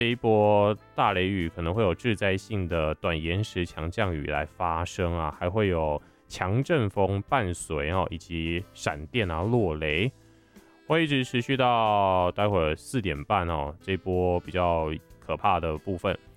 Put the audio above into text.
这一波大雷雨可能会有致灾性的短延时强降雨来发生啊，还会有强阵风伴随以及闪电落雷，会一直持续到待会儿4点半这一波比较可怕的部分。